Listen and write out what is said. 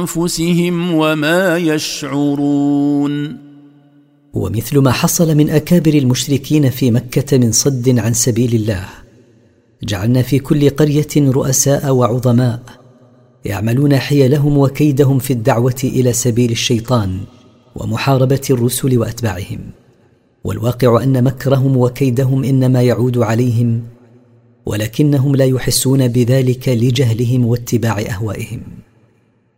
أنفسهم وما يشعرون. ومثل ما حصل من أكابر المشركين في مكة من صد عن سبيل الله، جعلنا في كل قرية رؤساء وعظماء يعملون حيلهم وكيدهم في الدعوة إلى سبيل الشيطان ومحاربة الرسل وأتباعهم، والواقع أن مكرهم وكيدهم إنما يعود عليهم، ولكنهم لا يحسون بذلك لجهلهم واتباع أهوائهم.